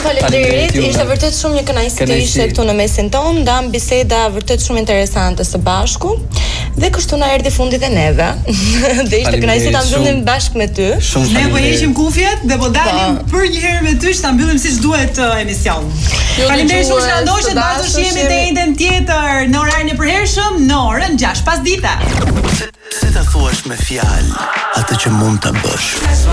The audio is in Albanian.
Faleminderit, ishte vërtet shumë një kënaqësi të ishe këtu në mesin tonë, ndam biseda vërtet shumë interesante së bashku. Dhe kështu na erdhi fundi dhe neve. Dhe ishte kënaqësi ta mbyllim bashkë me ty. Ne po heqim kufjet dhe po dalim për një herë me ty, ta mbyllim siç duhet emision. Faleminderit shumë që na ndoqët, bashkë jemi te enden tjetër në orarin e përhershëm në orën 6 pasdite. Se ta thuash me fjalë atë që mund ta bësh.